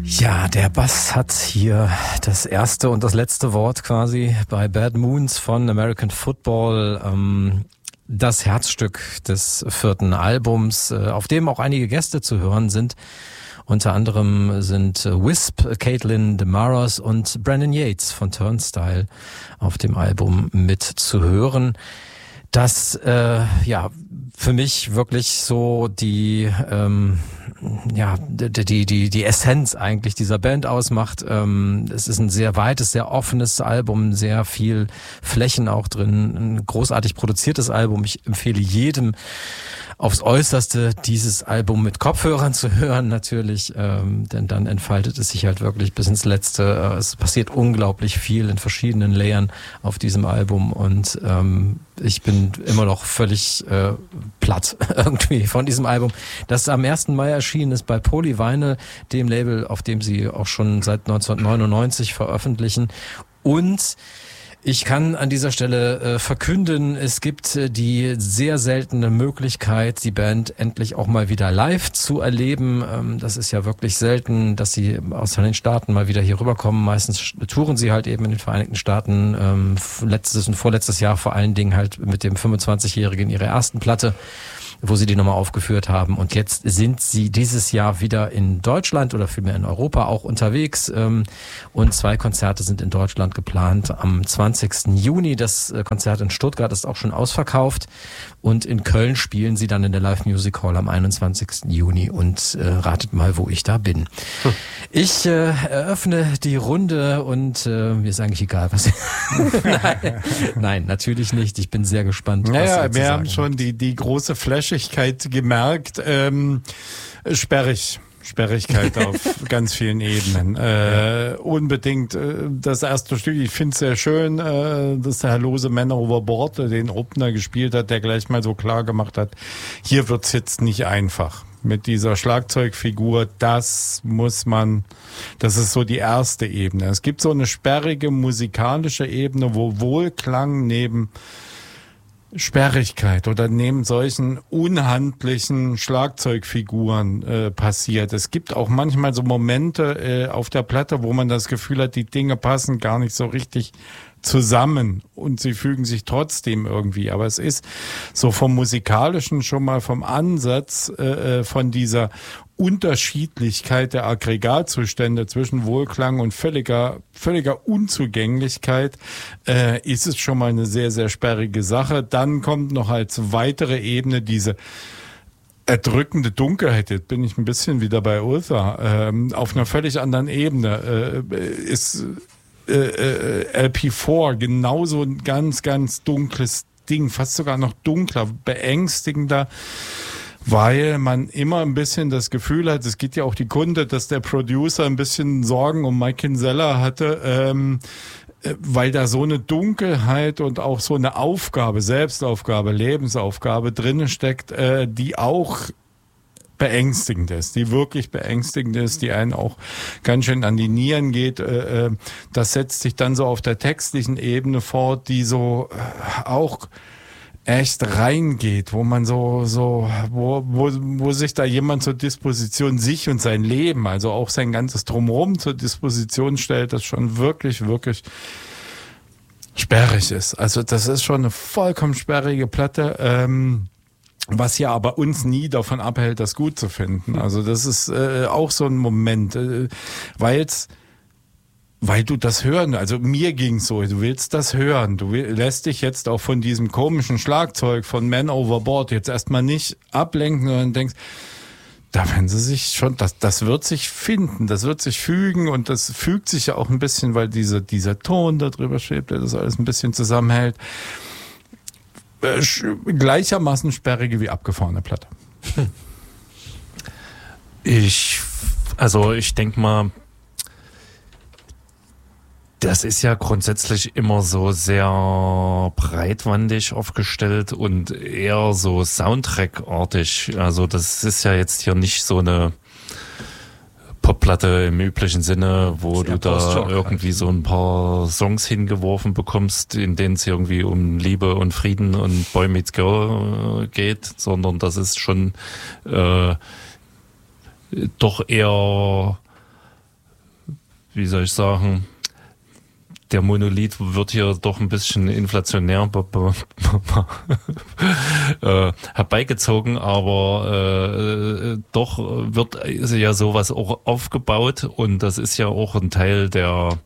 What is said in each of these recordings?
Ja, der Bass hat hier das erste und das letzte Wort quasi bei Bad Moons von American Football. Das Herzstück des 4. Albums, auf dem auch einige Gäste zu hören sind. Unter anderem sind Wisp, Caitlin DeMaros und Brandon Yates von Turnstile auf dem Album mit zu hören. Das für mich wirklich so die Essenz eigentlich dieser Band ausmacht. Es ist ein sehr weites, sehr offenes Album, sehr viel Flächen auch drin, ein großartig produziertes Album. Ich empfehle jedem aufs Äußerste dieses Album mit Kopfhörern zu hören natürlich, denn dann entfaltet es sich halt wirklich bis ins Letzte. Es passiert unglaublich viel in verschiedenen Layern auf diesem Album und ich bin immer noch völlig platt irgendwie von diesem Album, das am 1. Mai erschienen ist bei Polyvinyl, dem Label, auf dem sie auch schon seit 1999 veröffentlichen. Und ich kann an dieser Stelle verkünden, es gibt die sehr seltene Möglichkeit, die Band endlich auch mal wieder live zu erleben. Das ist ja wirklich selten, dass sie aus den Staaten mal wieder hier rüberkommen. Meistens touren sie halt eben in den Vereinigten Staaten. Letztes und vorletztes Jahr vor allen Dingen halt mit dem 25-Jährigen ihrer ersten Platte, wo sie die nochmal aufgeführt haben. Und jetzt sind sie dieses Jahr wieder in Deutschland oder vielmehr in Europa auch unterwegs. Und 2 Konzerte sind in Deutschland geplant. Am 20. Juni, das Konzert in Stuttgart ist auch schon ausverkauft. Und in Köln spielen sie dann in der Live Music Hall am 21. Juni. Und ratet mal, wo ich da bin. Ich eröffne die Runde und mir ist eigentlich egal, was... Nein, natürlich nicht. Ich bin sehr gespannt. Naja, wir haben schon die große Fläche gemerkt, Sperrigkeit auf ganz vielen Ebenen. Unbedingt das erste Stück, ich finde es sehr schön, dass der Herr Lose Man Overboard den Opener gespielt hat, der gleich mal so klar gemacht hat, hier wird's jetzt nicht einfach. Mit dieser Schlagzeugfigur, das ist so die erste Ebene. Es gibt so eine sperrige musikalische Ebene, wo Wohlklang neben Sperrigkeit oder neben solchen unhandlichen Schlagzeugfiguren passiert. Es gibt auch manchmal so Momente auf der Platte, wo man das Gefühl hat, die Dinge passen gar nicht so richtig zusammen und sie fügen sich trotzdem irgendwie. Aber es ist so vom Musikalischen schon mal vom Ansatz von dieser Unterschiedlichkeit der Aggregatzustände zwischen Wohlklang und völliger Unzugänglichkeit ist es schon mal eine sehr, sehr sperrige Sache. Dann kommt noch als weitere Ebene diese erdrückende Dunkelheit. Jetzt bin ich ein bisschen wieder bei Ultha. Auf einer völlig anderen Ebene ist LP4 genauso ein ganz, ganz dunkles Ding, fast sogar noch dunkler, beängstigender, weil man immer ein bisschen das Gefühl hat, es geht ja auch die Kunde, dass der Producer ein bisschen Sorgen um Mike Kinsella hatte, weil da so eine Dunkelheit und auch so eine Aufgabe, Selbstaufgabe, Lebensaufgabe drinne steckt, die auch beängstigend ist, die wirklich beängstigend ist, die einen auch ganz schön an die Nieren geht. Das setzt sich dann so auf der textlichen Ebene fort, die so auch echt reingeht, wo man wo sich da jemand zur Disposition sich und sein Leben, also auch sein ganzes Drumherum zur Disposition stellt, das schon wirklich, wirklich sperrig ist. Also das ist schon eine vollkommen sperrige Platte, was ja aber uns nie davon abhält, das gut zu finden. Also das ist auch so ein Moment, weil du das hören, also mir ging's so, du willst das hören, du lässt dich jetzt auch von diesem komischen Schlagzeug von Man Overboard jetzt erstmal nicht ablenken, sondern denkst, da werden sie sich schon, das wird sich finden, das wird sich fügen und das fügt sich ja auch ein bisschen, weil dieser Ton da drüber schwebt, der das alles ein bisschen zusammenhält. Gleichermaßen sperrige wie abgefahrene Platte. Ich denke mal, das ist ja grundsätzlich immer so sehr breitwandig aufgestellt und eher so Soundtrack-artig. Also das ist ja jetzt hier nicht so eine Popplatte im üblichen Sinne, wo du da irgendwie so ein paar Songs hingeworfen bekommst, in denen es irgendwie um Liebe und Frieden und Boy Meets Girl geht, sondern das ist schon doch eher wie soll ich sagen, der Monolith wird hier doch ein bisschen inflationär herbeigezogen, aber doch wird ja sowas auch aufgebaut und das ist ja auch ein Teil der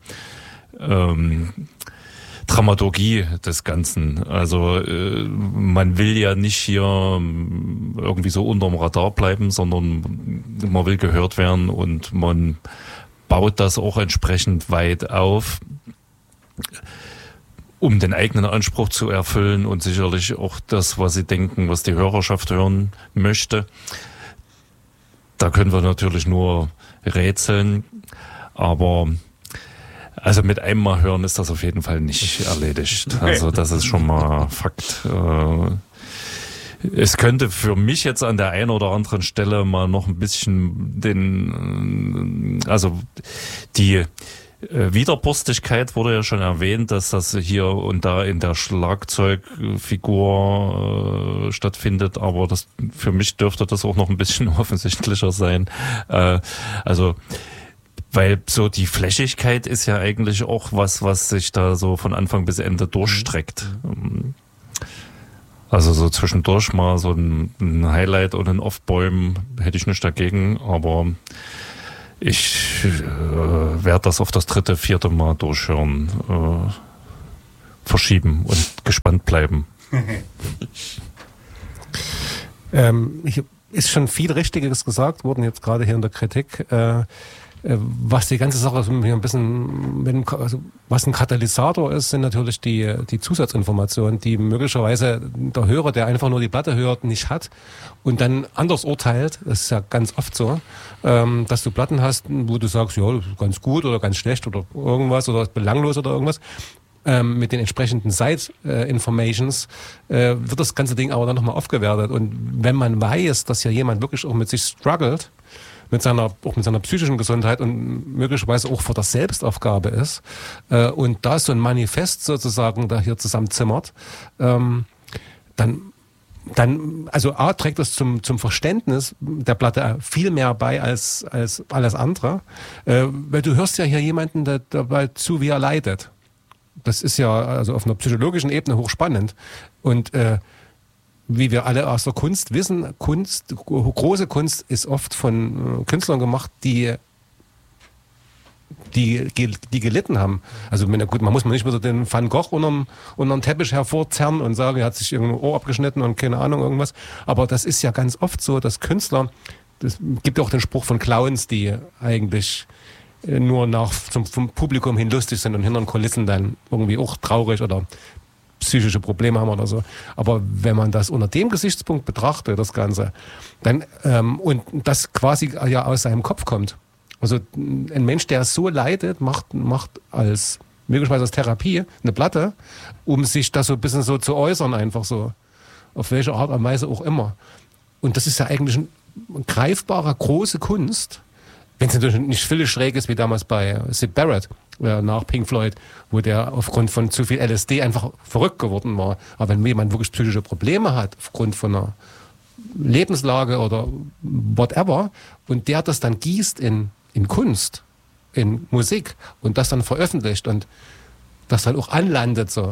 Dramaturgie des Ganzen. Also man will ja nicht hier irgendwie so unterm Radar bleiben, sondern man will gehört werden und man baut das auch entsprechend weit auf, um den eigenen Anspruch zu erfüllen und sicherlich auch das, was sie denken, was die Hörerschaft hören möchte. Da können wir natürlich nur rätseln, aber also mit einem Mal hören ist das auf jeden Fall nicht erledigt. Also das ist schon mal Fakt. Es könnte für mich jetzt an der einen oder anderen Stelle mal noch ein bisschen die Widerborstigkeit wurde ja schon erwähnt, dass das hier und da in der Schlagzeugfigur stattfindet, aber das für mich dürfte das auch noch ein bisschen offensichtlicher sein. Weil so die Flächigkeit ist ja eigentlich auch was sich da so von Anfang bis Ende durchstreckt. Also so zwischendurch mal so ein Highlight und ein Off-Bäum hätte ich nicht dagegen, aber ich werde das auf das 3., 4. Mal durchhören, verschieben und gespannt bleiben. Ist schon viel Richtiges gesagt worden, jetzt gerade hier in der Kritik. Was die ganze Sache so ein bisschen, was ein Katalysator ist, sind natürlich die Zusatzinformationen, die möglicherweise der Hörer, der einfach nur die Platte hört, nicht hat und dann anders urteilt. Das ist ja ganz oft so, dass du Platten hast, wo du sagst, ja, das ist ganz gut oder ganz schlecht oder irgendwas oder belanglos oder irgendwas. Mit den entsprechenden Side-Informations wird das ganze Ding aber dann nochmal aufgewertet. Und wenn man weiß, dass ja jemand wirklich auch mit sich struggelt, mit seiner psychischen Gesundheit und möglicherweise auch vor der Selbstaufgabe ist und da so ein Manifest sozusagen da hier zusammenzimmert, dann also A, trägt das zum Verständnis der Platte viel mehr bei als alles andere, weil du hörst ja hier jemanden dabei zu, wie er leidet. Das ist ja also auf einer psychologischen Ebene hochspannend und wie wir alle aus der Kunst wissen, große Kunst ist oft von Künstlern gemacht, die gelitten haben. Also gut, man muss nicht wieder den Van Gogh unterm Teppich hervorzerren und sagen, er hat sich irgendein Ohr abgeschnitten und keine Ahnung irgendwas. Aber das ist ja ganz oft so, dass Künstler, das gibt ja auch den Spruch von Clowns, die eigentlich nur vom Publikum hin lustig sind und hinter den Kulissen dann irgendwie auch traurig oder psychische Probleme haben oder so. Aber wenn man das unter dem Gesichtspunkt betrachtet, das Ganze, dann und das quasi ja aus seinem Kopf kommt. Also ein Mensch, der so leidet, macht als möglicherweise als Therapie eine Platte, um sich das so ein bisschen so zu äußern, einfach so. Auf welche Art und Weise auch immer. Und das ist ja eigentlich eine greifbare, große Kunst, wenn es natürlich nicht völlig schräg ist, wie damals bei Syd Barrett, nach Pink Floyd, wo der aufgrund von zu viel LSD einfach verrückt geworden war. Aber wenn jemand wirklich psychische Probleme hat, aufgrund von einer Lebenslage oder whatever, und der das dann gießt in Kunst, in Musik und das dann veröffentlicht und das dann auch anlandet, so,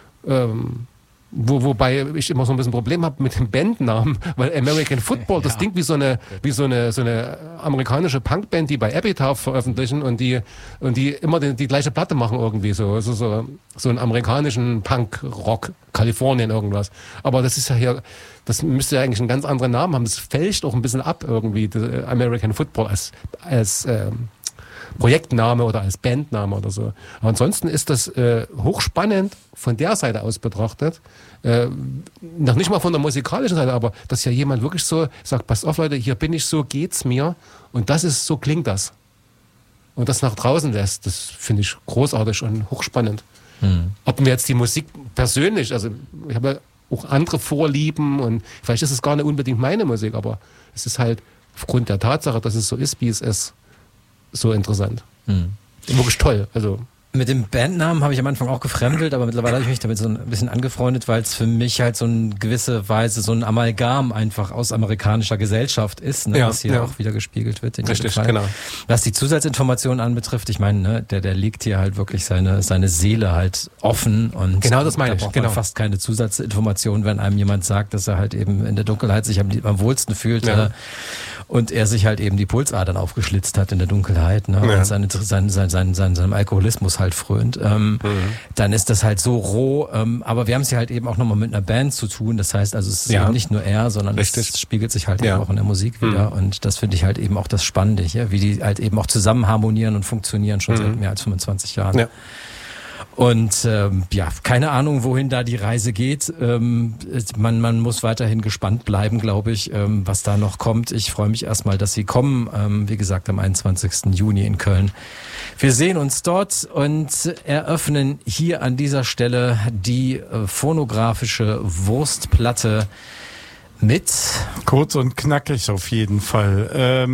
wobei ich immer so ein bisschen Problem habe mit dem Bandnamen, weil American Football, das klingt wie so eine amerikanische Punkband, die bei Epitaph veröffentlichen und die immer die gleiche Platte machen irgendwie so einen amerikanischen Punk-Rock, Kalifornien irgendwas. Aber das ist ja hier, das müsste ja eigentlich einen ganz anderen Namen haben. Das fälscht auch ein bisschen ab irgendwie, American Football als Projektname oder als Bandname oder so. Aber ansonsten ist das hochspannend von der Seite aus betrachtet. Noch nicht mal von der musikalischen Seite, aber dass ja jemand wirklich so sagt, passt auf Leute, hier bin ich, so geht's mir und das ist, so klingt das. Und das nach draußen lässt, das finde ich großartig und hochspannend. Ob mir jetzt die Musik persönlich, also ich habe ja auch andere Vorlieben und vielleicht ist es gar nicht unbedingt meine Musik, aber es ist halt aufgrund der Tatsache, dass es so ist, wie es ist, so interessant. Wirklich toll. Also Mit dem Bandnamen habe ich am Anfang auch gefremdelt, aber mittlerweile habe ich mich damit so ein bisschen angefreundet, weil es für mich halt so in gewisse Weise so ein Amalgam einfach aus amerikanischer Gesellschaft ist, ne, was hier auch wieder gespiegelt wird. Richtig, genau. Was die Zusatzinformationen anbetrifft, ich meine, ne, der legt hier halt wirklich seine Seele halt offen und genau das meine da braucht man fast keine Zusatzinformationen, wenn einem jemand sagt, dass er halt eben in der Dunkelheit sich am wohlsten fühlt und er sich halt eben die Pulsadern aufgeschlitzt hat in der Dunkelheit, ne, und seinem Alkoholismus halt frönt, dann ist das halt so roh, aber wir haben es ja halt eben auch nochmal mit einer Band zu tun, das heißt also es ist eben nicht nur er, sondern es spiegelt sich halt eben auch in der Musik wieder und das finde ich halt eben auch das Spannende, wie die halt eben auch zusammen harmonieren und funktionieren schon seit mehr als 25 Jahren. Ja. Und keine Ahnung, wohin da die Reise geht. Man muss weiterhin gespannt bleiben, glaube ich, was da noch kommt. Ich freue mich erstmal, dass sie kommen, wie gesagt, am 21. Juni in Köln. Wir sehen uns dort und eröffnen hier an dieser Stelle die phonographische Wurstplatte mit kurz und knackig auf jeden Fall.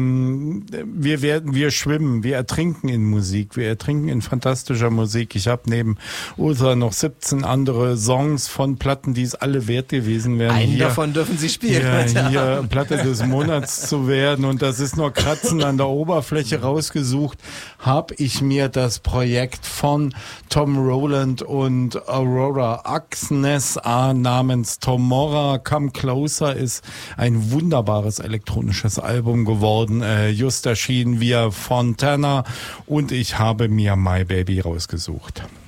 Wir schwimmen, wir ertrinken in Musik, wir ertrinken in fantastischer Musik. Ich habe neben Ultra noch 17 andere Songs von Platten, die es alle wert gewesen wären. Einen davon dürfen Sie spielen. Hier Platte des Monats zu werden und das ist nur Kratzen an der Oberfläche rausgesucht, habe ich mir das Projekt von Tom Rowland und Aurora Axnes namens Tomorrow Come Closer ist ein wunderbares elektronisches Album geworden, just erschienen via Fontana und ich habe mir My Baby rausgesucht.